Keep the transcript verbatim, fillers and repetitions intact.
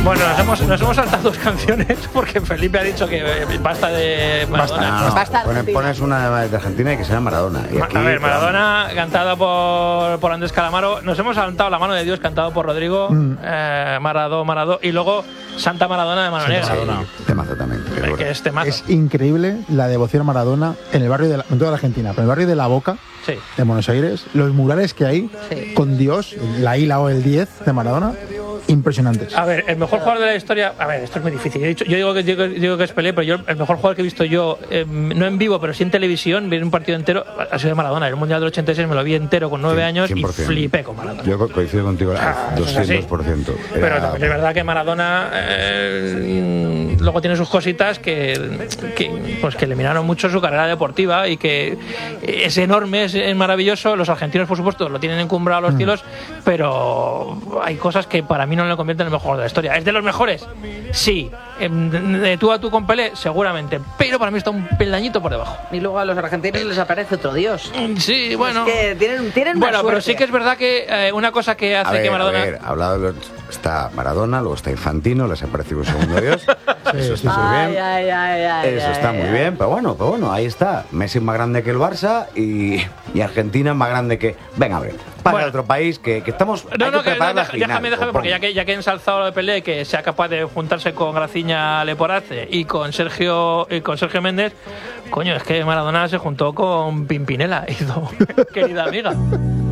Bueno, nos hemos, nos hemos saltado dos canciones porque Felipe ha dicho que eh, basta de Maradona. Basta, no, Basta pones, Argentina. pones una de Argentina y que sea Maradona. Y aquí, A ver, Maradona, cantada por, por Andrés Calamaro. Nos hemos saltado La mano de Dios, cantado por Rodrigo. Mm. Eh, Maradó, Maradó. Y luego Santa Maradona de Mano Negra. Maradona. Temazo también. Eh, seguro. Que es temazo. Es increíble la devoción a Maradona en el barrio de la, en toda la Argentina, pero en el barrio de La Boca, Sí. de Buenos Aires, los murales que hay Sí. con Dios, la I, la O, el diez de Maradona, impresionantes. A ver, el mejor jugador de la historia. A ver, esto es muy difícil. Yo, he dicho, yo digo, que, digo, digo que es Pelé, pero yo el mejor jugador que he visto yo, eh, no en vivo, pero sí en televisión, vi un partido entero, ha sido de Maradona. El Mundial del ochenta y seis me lo vi entero con nueve años cien por cien. y flipé con Maradona. Yo co- coincido contigo Ah, al eso es así. doscientos por ciento. Pero Era- también es verdad que Maradona eh, luego tiene sus cositas que, que, pues que le miraron mucho su carrera deportiva y que es enorme, es, es maravilloso. Los argentinos, por supuesto, lo tienen encumbrado a los cielos, pero hay cosas que para mí no le convierten en el mejor jugador de la historia. ¿Es de los mejores? Sí. Em, De tú a tú con Pelé, seguramente. Pero para mí está un peldañito por debajo. Y luego a los argentinos les aparece otro dios. Sí, bueno. Es que tienen, tienen Bueno, una pero suerte. sí que es verdad que eh, una cosa que hace A ver, que Maradona. a ver, ha hablado de los- está Maradona, luego está Infantino, les ha parecido un segundo Dios. Eso está muy Ay, bien. ay, ay, ay, Eso ay, está ay, muy ay. bien, pero bueno, pero bueno, ahí está. Messi es más grande que el Barça y, y Argentina es más grande que. Venga, a ver, para Bueno. otro país que, que estamos. No, hay no, que que, preparar la deja- final, déjame, déjame, pues, porque ya que, ya que he ensalzado lo de Pelé, que sea capaz de juntarse con Graciña Leporace y con Sergio y con Sergio Méndez, coño, es que Maradona se juntó con Pimpinela, hizo querida amiga.